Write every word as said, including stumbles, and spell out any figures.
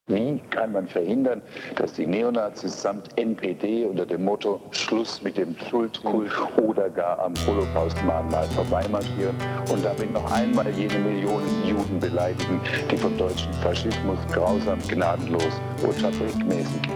Wie kann man verhindern, dass die Neonazis samt N P D unter dem Motto Schluss mit dem Schuldkult oder gar am Holocaust-Mahnmal vorbeimarschieren und damit noch einmal jene Millionen Juden beleidigen, die vom deutschen Faschismus grausam, gnadenlos und fabrikmäßig